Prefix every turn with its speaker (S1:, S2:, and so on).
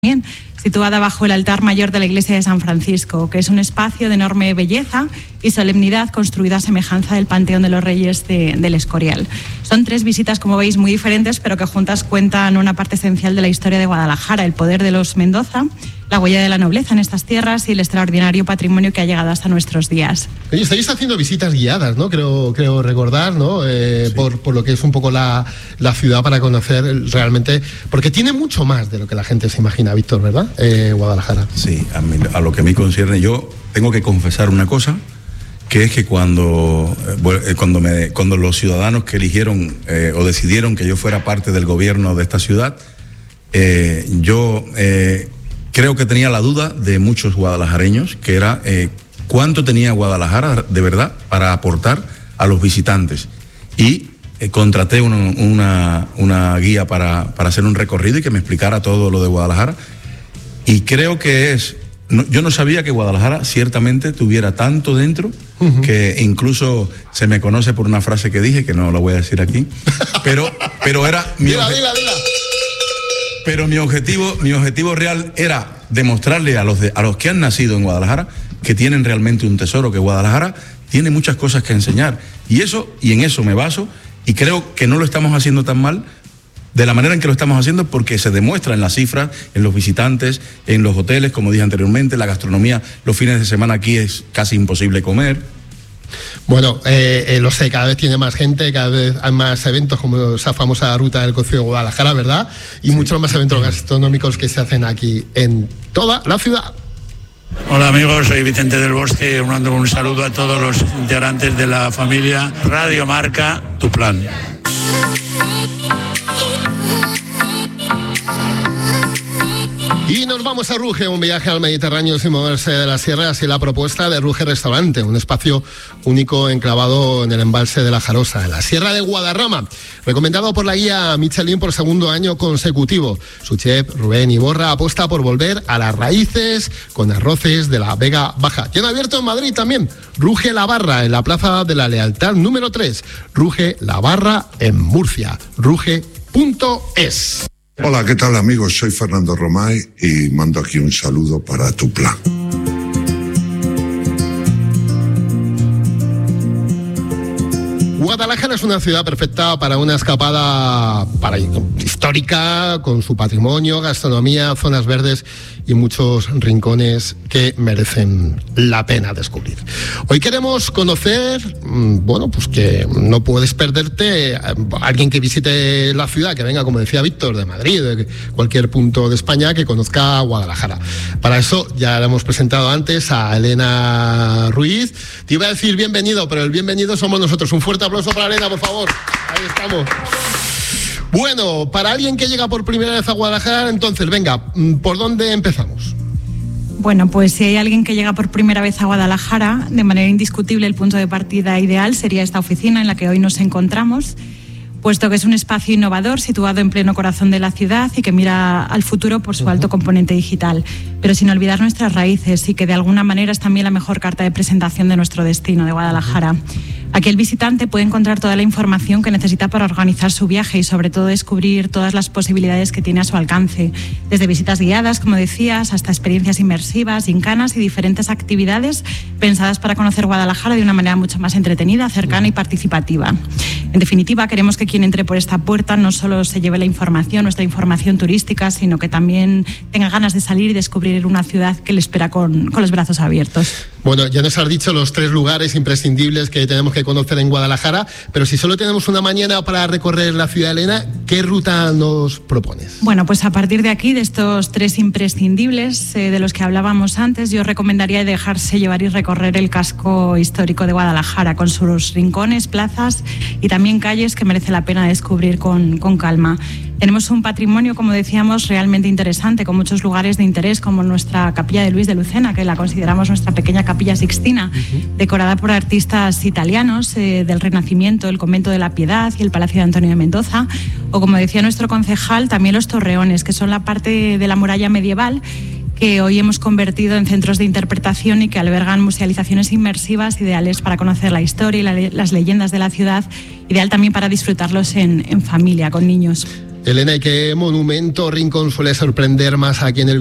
S1: Bien, situada bajo el altar mayor de la iglesia de San Francisco, que es un espacio de enorme belleza y solemnidad construida a semejanza del Panteón de los Reyes del Escorial. Son 3 visitas, como veis, muy diferentes, pero que juntas cuentan una parte esencial de la historia de Guadalajara, el poder de los Mendoza, la huella de la nobleza en estas tierras y el extraordinario patrimonio que ha llegado hasta nuestros días.
S2: Oye, estáis haciendo visitas guiadas, ¿no? Creo recordar, ¿no? Sí. Por lo que es un poco la ciudad para conocer realmente, porque tiene mucho más de lo que la gente se imagina, Víctor, ¿verdad? Guadalajara.
S3: Sí, a lo que a mí concierne, yo tengo que confesar una cosa, que es que cuando los ciudadanos que eligieron o decidieron que yo fuera parte del gobierno de esta ciudad, yo creo que tenía la duda de muchos guadalajareños, que era cuánto tenía Guadalajara de verdad para aportar a los visitantes. Y contraté una guía para hacer un recorrido y que me explicara todo lo de Guadalajara. Y creo que yo no sabía que Guadalajara ciertamente tuviera tanto dentro, que incluso se me conoce por una frase que dije, que no lo voy a decir aquí, pero era
S2: dila.
S3: Pero mi objetivo real era demostrarle a los que han nacido en Guadalajara que tienen realmente un tesoro, que Guadalajara tiene muchas cosas que enseñar. Y en eso me baso, y creo que no lo estamos haciendo tan mal de la manera en que lo estamos haciendo, porque se demuestra en las cifras, en los visitantes, en los hoteles, como dije anteriormente, la gastronomía. Los fines de semana aquí es casi imposible comer.
S2: Bueno, lo sé, cada vez tiene más gente, cada vez hay más eventos como esa famosa ruta del Cocido de Guadalajara, ¿verdad? Y sí, muchos más eventos gastronómicos que se hacen aquí en toda la ciudad.
S4: Hola amigos, soy Vicente del Bosque, mando un saludo a todos los integrantes de la familia Radio Marca, Tu Plan.
S2: Y nos vamos a Ruge, un viaje al Mediterráneo sin moverse de las sierras, y la propuesta de Ruge Restaurante, un espacio único enclavado en el embalse de la Jarosa, en la Sierra de Guadarrama, recomendado por la guía Michelin por 2º año consecutivo. Su chef Rubén Iborra apuesta por volver a las raíces con arroces de la Vega Baja. Tiene abierto en Madrid también Ruge La Barra, en la Plaza de la Lealtad número 3, Ruge La Barra en Murcia, ruge.es.
S5: Hola, ¿qué tal amigos? Soy Fernando Romay y mando aquí un saludo para Tu Plan.
S2: Guadalajara es una ciudad perfecta para una escapada histórica, con su patrimonio, gastronomía, zonas verdes y muchos rincones que merecen la pena descubrir. Hoy queremos conocer, pues que no puedes perderte, alguien que visite la ciudad, que venga, como decía Víctor, de Madrid, de cualquier punto de España, que conozca Guadalajara. Para eso ya le hemos presentado antes a Elena Ruiz. Te iba a decir bienvenido, pero el bienvenido somos nosotros. Un fuerte aplauso para Elena, por favor. Ahí estamos. Bueno, para alguien que llega por primera vez a Guadalajara, entonces, venga, ¿por dónde empezamos?
S1: Bueno, pues si hay alguien que llega por primera vez a Guadalajara, de manera indiscutible el punto de partida ideal sería esta oficina en la que hoy nos encontramos, puesto que es un espacio innovador situado en pleno corazón de la ciudad y que mira al futuro por su alto componente digital, pero sin olvidar nuestras raíces, y que de alguna manera es también la mejor carta de presentación de nuestro destino, de Guadalajara. Aquí el visitante puede encontrar toda la información que necesita para organizar su viaje y sobre todo descubrir todas las posibilidades que tiene a su alcance, desde visitas guiadas, como decías, hasta experiencias inmersivas, gincanas y diferentes actividades pensadas para conocer Guadalajara de una manera mucho más entretenida, cercana y participativa. En definitiva, queremos que quien entre por esta puerta no solo se lleve la información, nuestra información turística, sino que también tenga ganas de salir y descubrir una ciudad que le espera con los brazos abiertos.
S2: Bueno, ya nos has dicho los 3 lugares imprescindibles que tenemos que conocer en Guadalajara, pero si solo tenemos una mañana para recorrer la ciudad, Elena, ¿qué ruta nos propones?
S1: Bueno, pues a partir de aquí, de estos 3 imprescindibles de los que hablábamos antes, yo recomendaría dejarse llevar y recorrer el casco histórico de Guadalajara, con sus rincones, plazas y también calles que merece la pena descubrir con calma. Tenemos un patrimonio, como decíamos, realmente interesante, con muchos lugares de interés, como nuestra capilla de Luis de Lucena, que la consideramos nuestra pequeña capilla sixtina, decorada por artistas italianos del Renacimiento, el Convento de la Piedad y el Palacio de Antonio de Mendoza, o como decía nuestro concejal, también los torreones, que son la parte de la muralla medieval que hoy hemos convertido en centros de interpretación y que albergan musealizaciones inmersivas ideales para conocer la historia y las leyendas de la ciudad, ideal también para disfrutarlos en familia, con niños.
S2: Elena, ¿y qué monumento o rincón suele sorprender más aquí en el